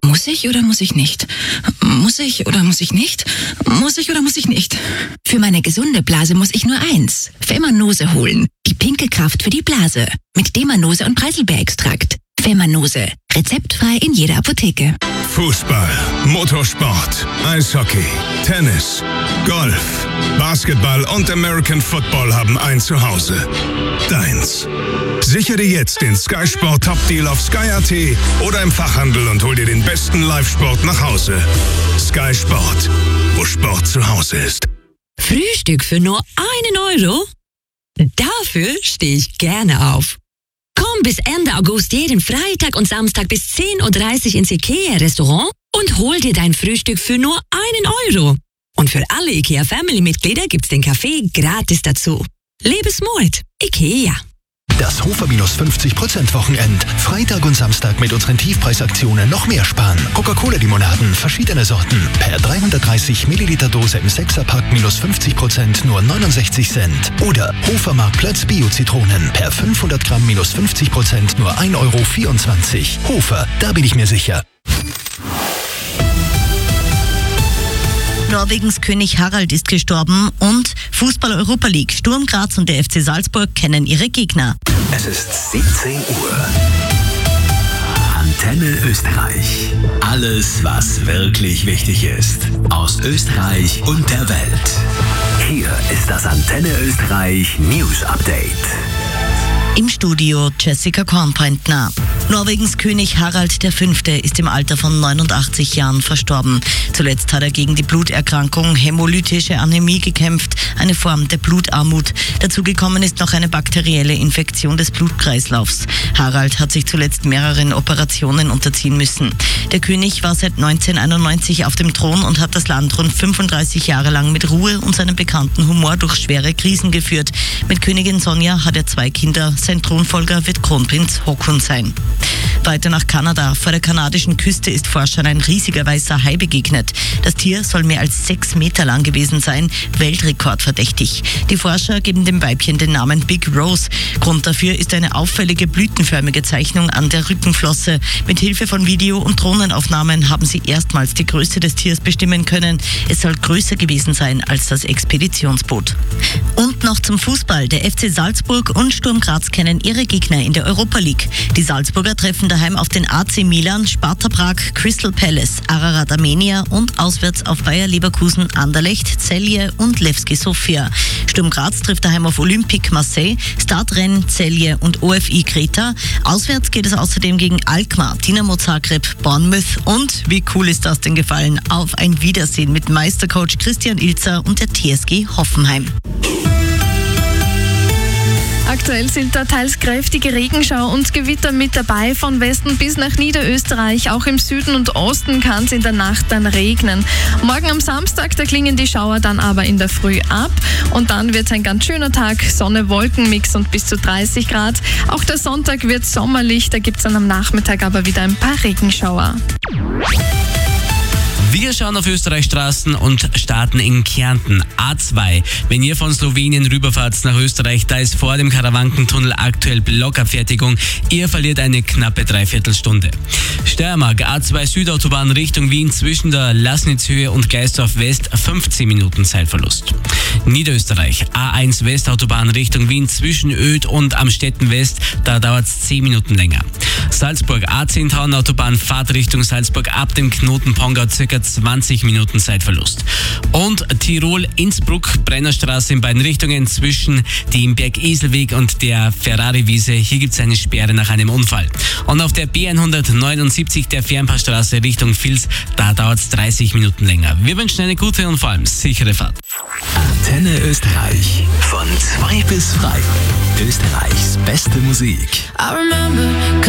Muss ich oder muss ich nicht? Muss ich oder muss ich nicht? Muss ich oder muss ich nicht? Für meine gesunde Blase muss ich nur eins. Femanose holen. Die pinke Kraft für die Blase. Mit Demanose und Preiselbeerextrakt. Femanose. Rezeptfrei in jeder Apotheke. Fußball, Motorsport, Eishockey, Tennis, Golf, Basketball und American Football haben ein Zuhause. Deins. Sichere dir jetzt den Sky Sport Top Deal auf Sky.at oder im Fachhandel und hol dir den besten Live-Sport nach Hause. Sky Sport, wo Sport zu Hause ist. Frühstück für nur 1 Euro? Dafür stehe ich gerne auf. Komm bis Ende August jeden Freitag und Samstag bis 10.30 Uhr ins IKEA-Restaurant und hol dir dein Frühstück für nur 1 Euro. Und für alle IKEA-Family-Mitglieder gibt's den Kaffee gratis dazu. Lebensmut, IKEA. Das Hofer minus 50% Wochenend. Freitag und Samstag mit unseren Tiefpreisaktionen noch mehr sparen. Coca-Cola-Limonaden, verschiedene Sorten. Per 330 Milliliter Dose im 6er-Pack minus 50%, nur 69 Cent. Oder Hofer Marktplatz Bio-Zitronen. Per 500 Gramm minus 50%, nur 1,24 Euro. Hofer, da bin ich mir sicher. Norwegens König Harald ist gestorben und Fußball-Europa League. Sturm Graz und der FC Salzburg kennen ihre Gegner. Es ist 17 Uhr. Antenne Österreich. Alles, was wirklich wichtig ist. Aus Österreich und der Welt. Hier ist das Antenne Österreich News Update. Im Studio Jessica Kornbrentner. Norwegens König Harald V. ist im Alter von 89 Jahren verstorben. Zuletzt hat er gegen die Bluterkrankung hämolytische Anämie gekämpft, eine Form der Blutarmut. Dazu gekommen ist noch eine bakterielle Infektion des Blutkreislaufs. Harald hat sich zuletzt mehreren Operationen unterziehen müssen. Der König war seit 1991 auf dem Thron und hat das Land rund 35 Jahre lang mit Ruhe und seinem bekannten Humor durch schwere Krisen geführt. Mit Königin Sonja hat er 2 Kinder. Sein Thronfolger wird Kronprinz Haakon sein. Weiter nach Kanada. Vor der kanadischen Küste ist Forschern ein riesiger weißer Hai begegnet. Das Tier soll mehr als 6 Meter lang gewesen sein, weltrekordverdächtig. Die Forscher geben dem Weibchen den Namen Big Rose. Grund dafür ist eine auffällige blütenförmige Zeichnung an der Rückenflosse. Mit Hilfe von Video- und Drohnenaufnahmen haben sie erstmals die Größe des Tiers bestimmen können. Es soll größer gewesen sein als das Expeditionsboot. Und noch zum Fußball. Der FC Salzburg und Sturm Graz kennen ihre Gegner in der Europa League. Die Salzburger treffen daheim auf den AC Milan, Sparta Prag, Crystal Palace, Ararat Armenia und auswärts auf Bayer Leverkusen, Anderlecht, Celje und Levski Sofia. Sturm Graz trifft daheim auf Olympique Marseille, Stade Rennes, Celje und OFI Kreta. Auswärts geht es außerdem gegen Alkmaar, Dinamo Zagreb, Bournemouth und, wie cool ist das denn gefallen, auf ein Wiedersehen mit Meistercoach Christian Ilzer und der TSG Hoffenheim. Aktuell sind da teils kräftige Regenschauer und Gewitter mit dabei, von Westen bis nach Niederösterreich. Auch im Süden und Osten kann es in der Nacht dann regnen. Morgen am Samstag, da klingen die Schauer dann aber in der Früh ab. Und dann wird es ein ganz schöner Tag, Sonne-Wolken-Mix und bis zu 30 Grad. Auch der Sonntag wird sommerlich, da gibt es dann am Nachmittag aber wieder ein paar Regenschauer. Wir schauen auf Österreichstraßen und starten in Kärnten. A2. Wenn ihr von Slowenien rüberfahrt nach Österreich, da ist vor dem Karawankentunnel aktuell Blockabfertigung. Ihr verliert eine knappe Dreiviertelstunde. Steiermark, A2 Südautobahn Richtung Wien zwischen der Laßnitzhöhe und Geisdorf West, 15 Minuten Zeitverlust. Niederösterreich, A1 Westautobahn Richtung Wien zwischen Öd und Amstetten West, da dauert es 10 Minuten länger. Salzburg, A10 Tauernautobahn Fahrt Richtung Salzburg ab dem Knoten Pongau circa 20 Minuten Zeitverlust. Und Tirol, Innsbruck, Brennerstraße in beiden Richtungen zwischen dem Bergeselweg und der Ferrari-Wiese. Hier gibt es eine Sperre nach einem Unfall. Und auf der B179 der Fernpassstraße Richtung Vils, da dauert es 30 Minuten länger. Wir wünschen eine gute und vor allem sichere Fahrt. Antenne Österreich. Von 2 bis frei. Österreichs beste Musik.